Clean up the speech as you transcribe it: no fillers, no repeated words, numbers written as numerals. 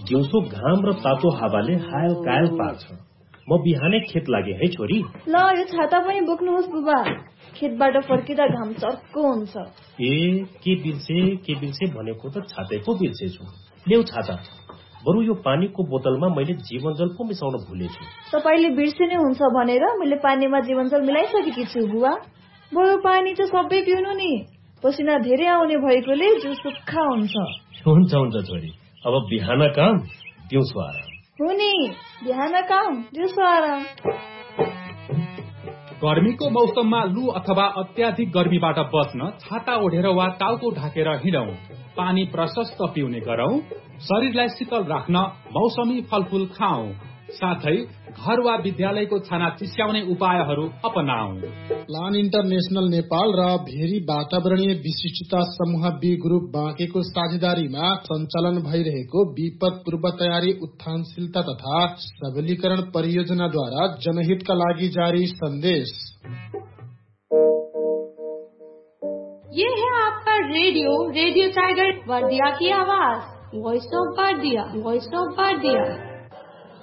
दिउँसो घाम र तातो हावाले हायल कायल पार्छ। म बिहानै खेत लागे है छोरी। ल यो छाता पनि बोक्नुहोस् बुबा, खेतबाट फर्किँदा घाम चर्को हुन्छ। के बिर्से भनेको त छातै पो बिर्सेछु। ल्याउ छाता। बरु यो पानीको बोतलमा मैले जीवनजल पो मिसाउन भुलेछु। तपाईले बिर्सिनु हुन्छ भनेर मैले पानीमा जीवनजल मिलाइसकेकी छु बुबा। बरु पानी त सबै पिउनु नि, पसिना धेरै आउने भएकोले जिउ सुक्खा हुन्छ। हुन्छ छोरी, अब बिहान काम दिउँसो आराम। हो नि, बिहान काम दिउँसो आराम। गर्मीको मौसममा लू अथवा अत्याधिक गर्मीबाट बच्न छाता ओढेर वा टाउको ढाकेर हिँडौं, पानी प्रशस्त पिउने गरौं, शरीरलाई शीतल राख्न मौसमी फलफूल खाऊ, साथै घर वा विद्यालयको छाना चिस्याउने उपायहरू अपनाऊ। प्लान इन्टरनेशनल नेपाल र भेरी वातावरणीय विशिष्टता समूह बी ग्रुप बाँकेको साझेदारीमा सञ्चालन भइरहेको विपद पूर्व तयारी उत्थानशीलता तथा सबलीकरण परियोजनाद्वारा जनहितका लागि जारी संदेश। ये है आपका रेडियो टाइगर बर्दिया की आवाज, वॉइस ऑफ बर्दिया।